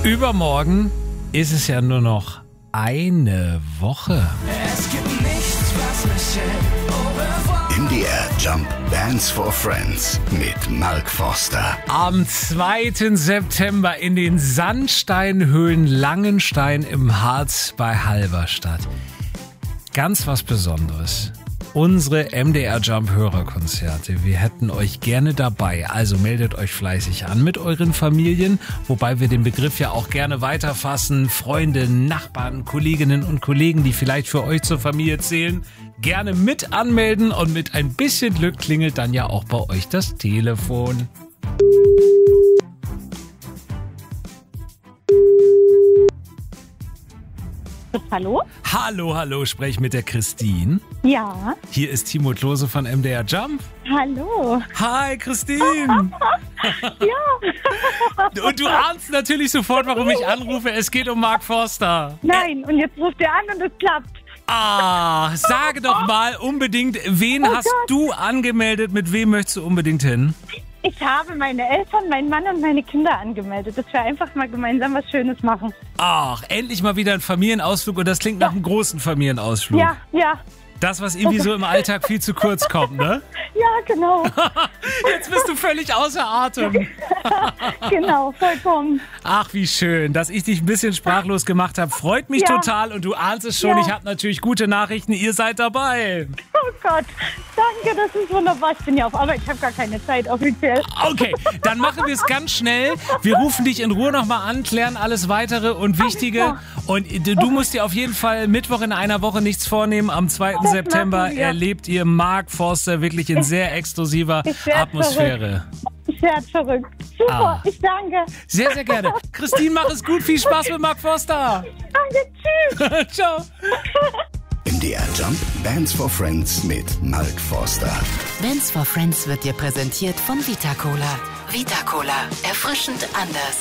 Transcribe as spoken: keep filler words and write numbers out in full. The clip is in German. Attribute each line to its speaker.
Speaker 1: Übermorgen ist es ja nur noch eine Woche.
Speaker 2: Es gibt nichts, was mich hält.
Speaker 3: M D R Jump Dance for Friends mit Mark Forster.
Speaker 1: Am zweiten September in den Sandsteinhöhlen Langenstein im Harz bei Halberstadt. Ganz was Besonderes. Unsere M D R Jump Hörerkonzerte. Wir hätten euch gerne dabei. Also meldet euch fleißig an mit euren Familien, wobei wir den Begriff ja auch gerne weiterfassen. Freunde, Nachbarn, Kolleginnen und Kollegen, die vielleicht für euch zur Familie zählen, gerne mit anmelden und mit ein bisschen Glück klingelt dann ja auch bei euch das Telefon.
Speaker 4: Hallo?
Speaker 1: Hallo, hallo, sprech mit der Christine.
Speaker 4: Ja.
Speaker 1: Hier ist Timo Klose von M D R Jump.
Speaker 4: Hallo.
Speaker 1: Hi, Christine.
Speaker 4: Ja.
Speaker 1: Und du ahnst natürlich sofort, warum ich anrufe. Es geht um Mark Forster.
Speaker 4: Nein, und jetzt ruft er an und es klappt.
Speaker 1: Ah, sage doch mal unbedingt, wen
Speaker 4: Oh
Speaker 1: hast
Speaker 4: Gott.
Speaker 1: du angemeldet? Mit wem möchtest du unbedingt hin?
Speaker 4: Ich habe meine Eltern, meinen Mann und meine Kinder angemeldet, dass wir einfach mal gemeinsam was Schönes machen.
Speaker 1: Ach, endlich mal wieder ein Familienausflug und das klingt nach einem großen Familienausflug.
Speaker 4: Ja, ja,
Speaker 1: Das, was irgendwie so im Alltag viel zu kurz kommt, ne?
Speaker 4: ja, genau.
Speaker 1: Jetzt bist du völlig außer Atem.
Speaker 4: Genau, vollkommen.
Speaker 1: Ach, wie schön, dass ich dich ein bisschen sprachlos gemacht habe. Freut mich
Speaker 4: Ja.
Speaker 1: total und du ahnst es schon,
Speaker 4: Ja.
Speaker 1: ich habe natürlich gute Nachrichten, ihr seid dabei.
Speaker 4: Oh Gott, danke, das ist wunderbar. Ich bin ja auf Arbeit, ich habe gar keine Zeit offiziell.
Speaker 1: Okay, dann machen wir es ganz schnell. Wir rufen dich in Ruhe nochmal an, klären alles Weitere und Wichtige.
Speaker 4: klar.
Speaker 1: Und du du musst dir auf jeden Fall Mittwoch in einer Woche nichts vornehmen. Am zweiten
Speaker 4: Das
Speaker 1: September
Speaker 4: machen wir.
Speaker 1: erlebt ihr Mark Forster wirklich in sehr exklusiver
Speaker 4: ich werd
Speaker 1: Atmosphäre.
Speaker 4: Ich werde verrückt. Super,
Speaker 1: Ah.
Speaker 4: ich danke.
Speaker 1: Sehr, sehr gerne. Christine, mach es gut. Viel Spaß mit Mark Forster.
Speaker 4: Danke, tschüss.
Speaker 1: Ciao.
Speaker 3: M D R Jump Dance for Friends mit Mark Forster.
Speaker 5: Dance for Friends wird dir präsentiert von Vita Cola. Vita Cola. Erfrischend anders.